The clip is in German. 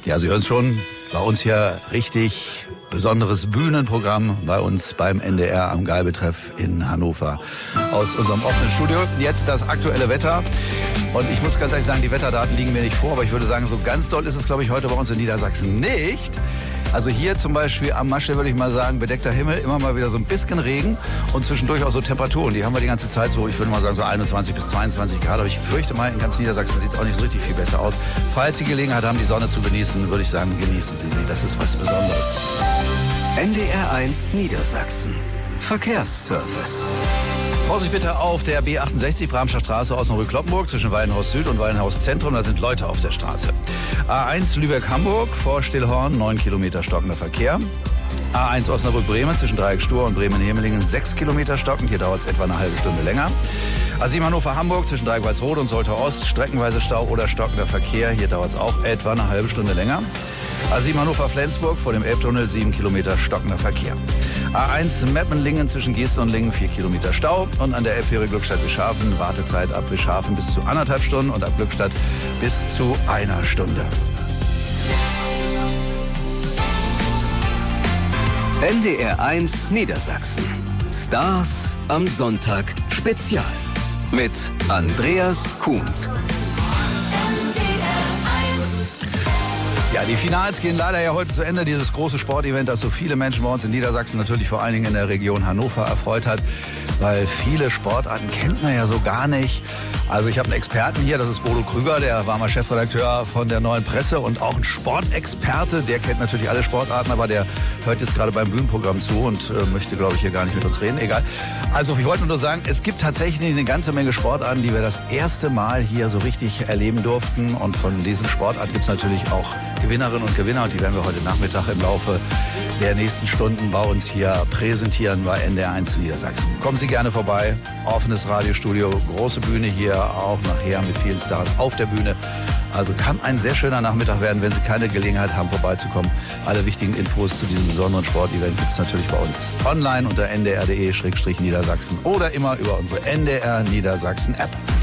Ja, Sie hören es schon, bei uns hier richtig besonderes Bühnenprogramm bei uns beim NDR am Geibetreff in Hannover. Aus unserem offenen Studio jetzt das aktuelle Wetter. Und ich muss ganz ehrlich sagen, die Wetterdaten liegen mir nicht vor, aber ich würde sagen, so ganz doll ist es, glaube ich, heute bei uns in Niedersachsen nicht. Also hier zum Beispiel am Maschsee würde ich mal sagen, bedeckter Himmel, immer mal wieder so ein bisschen Regen und zwischendurch auch so Temperaturen. Die haben wir die ganze Zeit so, ich würde mal sagen, so 21 bis 22 Grad. Aber ich fürchte mal, in ganz Niedersachsen sieht es auch nicht so richtig viel besser aus. Falls Sie Gelegenheit haben, die Sonne zu genießen, würde ich sagen, genießen Sie sie. Das ist was Besonderes. NDR 1 Niedersachsen. Verkehrsservice. Vorsicht bitte auf der B68 Bramscher Straße Osnabrück-Kloppenburg zwischen Weidenhaus Süd und Weidenhaus Zentrum. Da sind Leute auf der Straße. A1 Lübeck-Hamburg vor Stillhorn, 9 Kilometer stockender Verkehr. A1 Osnabrück-Bremen zwischen Dreieck-Stur und Bremen-Hemelingen, 6 Kilometer stockend. Hier dauert es etwa eine halbe Stunde länger. A7 Hannover-Hamburg zwischen Dreieck-Walsrode und Soltau-Ost, streckenweise Stau oder stockender Verkehr. Hier dauert es auch etwa eine halbe Stunde länger. A7 Hannover-Flensburg vor dem Elbtunnel, 7 Kilometer stockender Verkehr. A1 Meppen-Lingen zwischen Geeste und Lingen, 4 Kilometer Stau. Und an der Elbfähre Glückstadt-Wischhafen, Wartezeit ab Wischhafen bis zu 1,5 Stunden und ab Glückstadt bis zu 1 Stunde. NDR 1 Niedersachsen. Stars am Sonntag Spezial. Mit Andreas Kuhns. Ja, die Finals gehen leider ja heute zu Ende. Dieses große Sportevent, das so viele Menschen bei uns in Niedersachsen, natürlich vor allen Dingen in der Region Hannover, erfreut hat. Weil viele Sportarten kennt man ja so gar nicht. Also ich habe einen Experten hier, das ist Bodo Krüger, der war mal Chefredakteur von der Neuen Presse und auch ein Sportexperte. Der kennt natürlich alle Sportarten, aber der hört jetzt gerade beim Bühnenprogramm zu und möchte, glaube ich, hier gar nicht mit uns reden. Egal. Also ich wollte nur sagen, es gibt tatsächlich eine ganze Menge Sportarten, die wir das erste Mal hier so richtig erleben durften. Und von diesen Sportarten gibt es natürlich auch Gewinnerinnen und Gewinner. Und die werden wir heute Nachmittag im Laufe der nächsten Stunden bei uns hier präsentieren bei NDR 1 Niedersachsen. Kommen Sie gerne vorbei. Offenes Radiostudio, große Bühne hier, auch nachher mit vielen Stars auf der Bühne. Also kann ein sehr schöner Nachmittag werden, wenn Sie keine Gelegenheit haben, vorbeizukommen. Alle wichtigen Infos zu diesem besonderen Sportevent gibt es natürlich bei uns online unter ndr.de/Niedersachsen oder immer über unsere NDR Niedersachsen App.